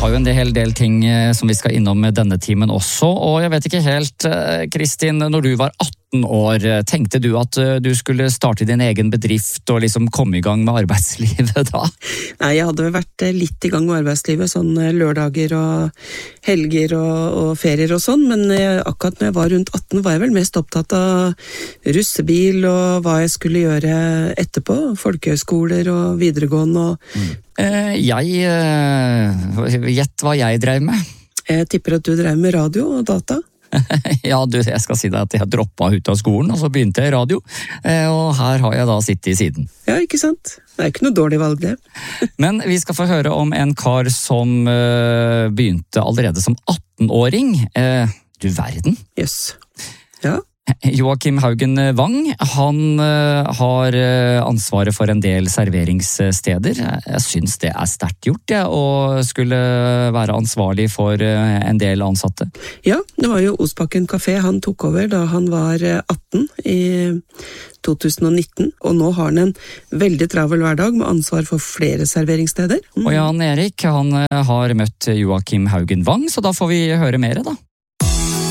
har jo en hel del ting som vi skal innom denne timen også, og jeg vet ikke helt, Kristin, når du var 18 år, tenkte du at du skulle starte din egen bedrift og liksom komme i gang med arbeidslivet da? Nei, jeg hadde vært litt i gang med arbeidslivet, sånn lørdager og helger og ferier og sånn, men akkurat når jeg var rundt 18 var jeg vel mest opptatt av russebil og hva jeg skulle gjøre etterpå, folkehøyskoler og videregående og... Gjett hva jeg drev med. Jeg tipper at du drev med radio og data. Ja, jeg skal si deg at jeg droppet ut av skolen, og så begynte jeg i radio, og her har jeg da sittet i siden. Ja, ikke sant? Det er ikke noe dårlig valg, det. Men vi skal få høre om en kar som begynte allerede som 18-åring. Du verden. Yes. Ja. Joakim Haugen Wang, han har ansvaret for en del serveringssteder. Jeg synes det er sterkt gjort, å skulle være ansvarlig for en del ansatte. Ja, det var jo Osbakken Café han tok over da han var 18 i 2019, og nå har han en veldig travel hverdag med ansvar for flere serveringssteder. Og Jan Erik, han har møtt Joakim Haugen Wang, så da får vi høre mer da.